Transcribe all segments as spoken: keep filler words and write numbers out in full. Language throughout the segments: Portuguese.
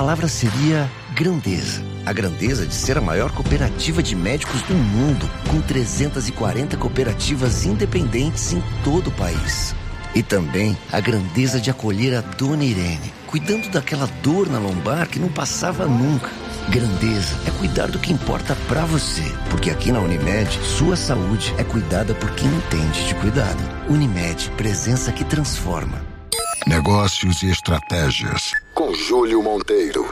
palavra seria grandeza. A grandeza de ser a maior cooperativa de médicos do mundo, com trezentas e quarenta cooperativas independentes em todo o país. E também a grandeza de acolher a Dona Irene, cuidando daquela dor na lombar que não passava nunca. Grandeza é cuidar do que importa pra você, porque aqui na Unimed, sua saúde é cuidada por quem entende de cuidado. Unimed, presença que transforma. Negócios e estratégias, com Júlio Monteiro.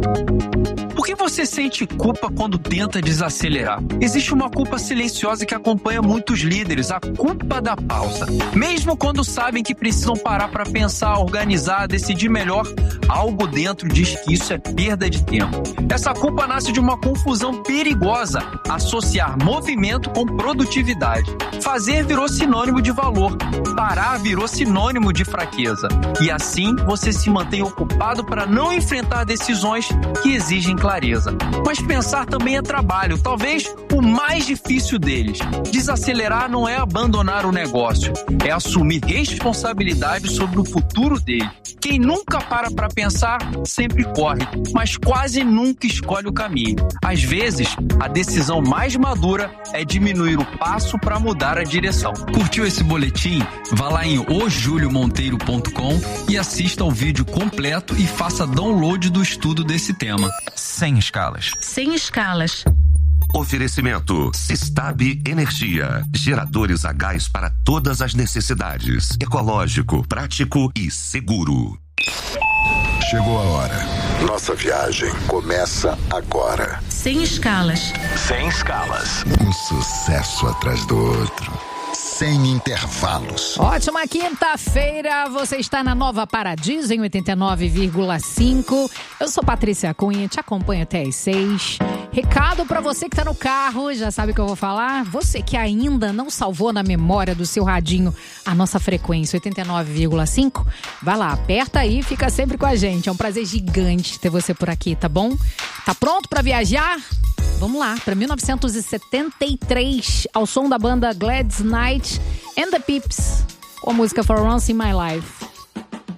Por que você sente culpa quando tenta desacelerar? Existe uma culpa silenciosa que acompanha muitos líderes, a culpa da pausa. Mesmo quando sabem que precisam parar para pensar, organizar, decidir melhor, algo dentro diz que isso é perda de tempo. Essa culpa nasce de uma confusão perigosa, associar movimento com produtividade. Fazer virou sinônimo de valor, parar virou sinônimo de fraqueza. E assim você se mantém ocupado para não enfrentar decisões que exigem clareza. Mas pensar também é trabalho, talvez o mais difícil deles. Desacelerar não é abandonar o negócio, é assumir responsabilidade sobre o futuro dele. Quem nunca para para pensar, sempre corre, mas quase nunca escolhe o caminho. Às vezes, a decisão mais madura é diminuir o passo para mudar a direção. Curtiu esse boletim? Vá lá em o julio monteiro ponto com e assista ao vídeo completo e faça download do estudo desse tema. Sem escalas. Sem escalas. Oferecimento Sistab Energia. Geradores a gás para todas as necessidades. Ecológico, prático e seguro. Chegou a hora. Nossa viagem começa agora. Sem escalas. Sem escalas. Um sucesso atrás do outro. Sem intervalos. Ótima quinta-feira, você está na Nova Paradiso em oitenta e nove vírgula cinco. Eu sou Patrícia Cunha, te acompanho até às seis. Recado para você que está no carro, já sabe o que eu vou falar? Você que ainda não salvou na memória do seu radinho a nossa frequência oitenta e nove vírgula cinco, vai lá, aperta aí e fica sempre com a gente. É um prazer gigante ter você por aqui, tá bom? Tá pronto para viajar? Vamos lá, para mil novecentos e setenta e três, ao som da banda Gladys Knight and the Pips, com a música For Once in My Life.